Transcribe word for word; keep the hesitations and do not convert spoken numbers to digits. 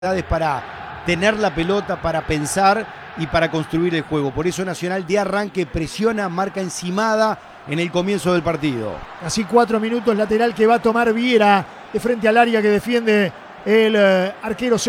para tener la pelota, para pensar y para construir el juego. Por eso Nacional de arranque presiona, marca encimada en el comienzo del partido. Así cuatro minutos, lateral que va a tomar Viera de frente al área que defiende el uh, arquero